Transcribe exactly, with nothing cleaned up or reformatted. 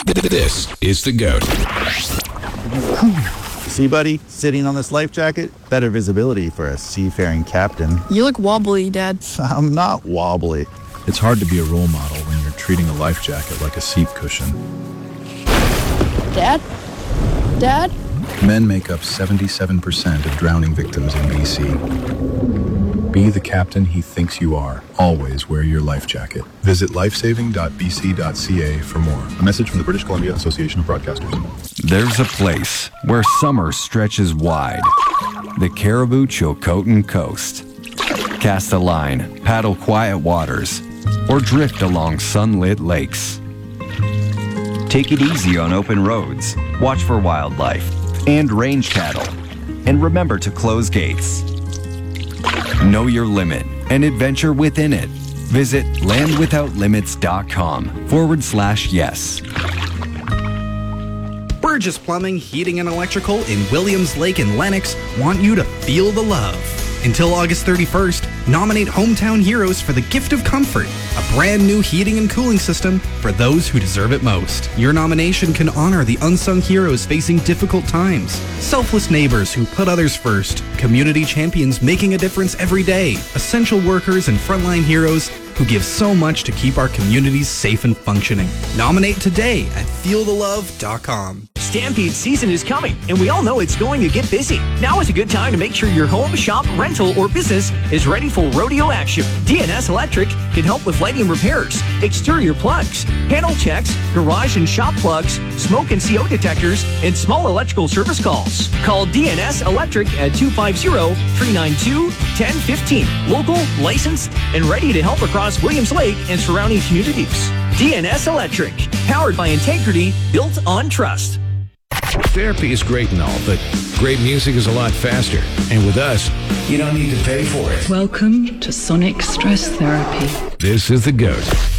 This is The GOAT. See, buddy, sitting on this life jacket, better visibility for a seafaring captain. You look wobbly, Dad. I'm not wobbly. It's hard to be a role model when you're treating a life jacket like a seat cushion. Dad? Dad? Men make up seventy-seven percent of drowning victims in B C. Be the captain he thinks you are. Always wear your life jacket. Visit lifesaving dot b c dot c a for more. A message from the British Columbia Association of Broadcasters. There's a place where summer stretches wide. The Caribou Chilcotin Coast. Cast a line, paddle quiet waters, or drift along sunlit lakes. Take it easy on open roads. Watch for wildlife and range cattle. And remember to close gates. Know your limit and adventure within it. Visit landwithoutlimits.com forward slash yes. Burgess Plumbing, Heating and Electrical in Williams Lake and Lennox want you to feel the love. Until August thirty-first, nominate Hometown Heroes for the gift of comfort, a brand new heating and cooling system for those who deserve it most. Your nomination can honor the unsung heroes facing difficult times, selfless neighbors who put others first, community champions making a difference every day, essential workers and frontline heroes who give so much to keep our communities safe and functioning. Nominate today at feel the love dot com. Stampede season is coming, and we all know it's going to get busy. Now is a good time to make sure your home, shop, rental, or business is ready for rodeo action. D N S Electric can help with lighting repairs, exterior plugs, panel checks, garage and shop plugs, smoke and C O detectors, and small electrical service calls. Call D N S Electric at two five zero, three nine two, one zero one five. Local, licensed, and ready to help across Williams Lake and surrounding communities. D N S Electric, powered by integrity, built on trust. Therapy is great and all, but great music is a lot faster. And with us, you don't need to pay for it. Welcome to Sonic Stress Therapy. This is The GOAT.